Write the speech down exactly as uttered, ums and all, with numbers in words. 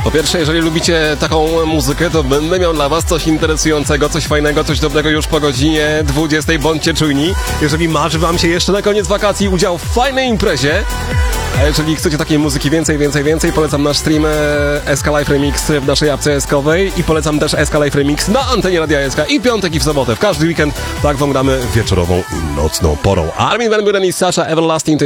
Po pierwsze, jeżeli lubicie taką muzykę, to będę miał dla was coś interesującego, coś fajnego, coś dobrego już po godzinie dwudziestej. Bądźcie czujni. Jeżeli marzy wam się jeszcze na koniec wakacji udział w fajnej imprezie, a jeżeli chcecie takiej muzyki więcej, więcej, więcej, polecam nasz stream S K Live Remix w naszej apce eskowej i polecam też S K Live Remix na antenie Radia S K i piątek i w sobotę. W każdy weekend tak wam gramy wieczorową i nocną porą. Armin van Buuren i Sasha Everlasting.